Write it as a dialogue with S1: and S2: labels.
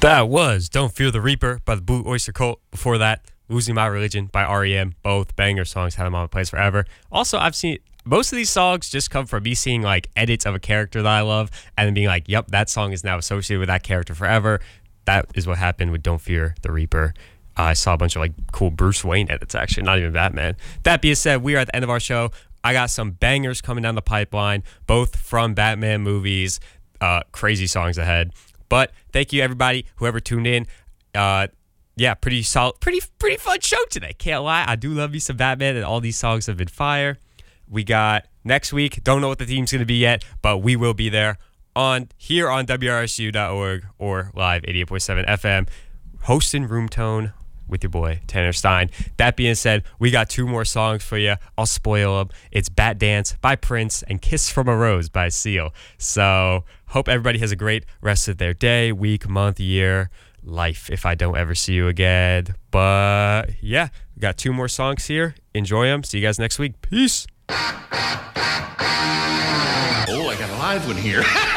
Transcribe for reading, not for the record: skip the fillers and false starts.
S1: That was Don't Fear the Reaper by the Blue Oyster Cult. Before that, Losing My Religion by REM. Both banger songs, had them on plays forever. Also, I've seen most of these songs just come from me seeing like edits of a character that I love and then being like, yep, that song is now associated with that character forever. That is what happened with Don't Fear the Reaper. I saw a bunch of like cool Bruce Wayne edits, actually, not even Batman. That being said, we are at the end of our show. I got some bangers coming down the pipeline, both from Batman movies, crazy songs ahead. But thank you, everybody, whoever tuned in. Yeah, pretty solid, pretty fun show today. Can't lie, I do love me some Batman, and all these songs have been fire. We got next week. Don't know what the theme's going to be yet, but we will be there here on WRSU.org or live 88.7 FM, hosting Room Tone with your boy Tanner Stein. That being said, we got two more songs for you. I'll spoil them. It's Bat Dance by Prince and Kiss from a Rose by Seal. So hope everybody has a great rest of their day, week, month, year, life, if I don't ever see you again. But yeah, we got two more songs here. Enjoy them. See you guys next week. Peace.
S2: Oh, I got a live one here.